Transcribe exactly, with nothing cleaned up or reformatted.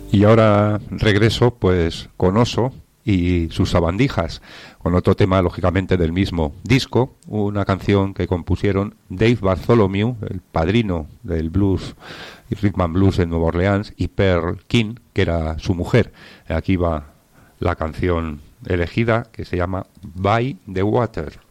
Y ahora regreso pues con Oso y sus sabandijas, con otro tema lógicamente del mismo disco, una canción que compusieron Dave Bartholomew, el padrino del blues y rhythm and blues en Nueva Orleans, y Pearl King, que era su mujer. Aquí va la canción elegida, que se llama By the Water.